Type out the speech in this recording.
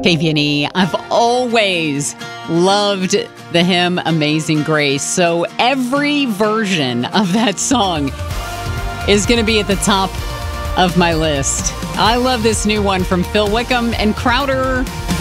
KPNE, I've always loved the hymn Amazing Grace. So every version of that song is going to be at the top of my list. I love this new one from Phil Wickham and Crowder.